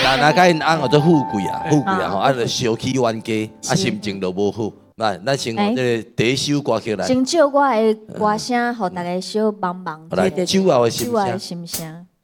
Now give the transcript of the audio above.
那甲因翁做富贵啊，吼，啊，就烧气冤家，啊，心情就无好。来，咱先用这个第一首歌曲来。 先借我的歌声，互大家小帮忙。 来，酒后的心酒后的声。 心声。